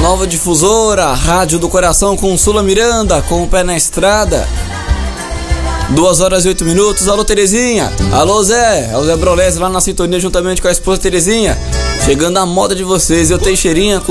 nova difusora, Rádio do Coração com Sula Miranda, com o pé na estrada. 2h08. Alô, Terezinha. Alô, Zé. É o Zé Brolese lá na sintonia juntamente com a esposa Terezinha. Chegando a moda de vocês. Eu tenho cheirinha com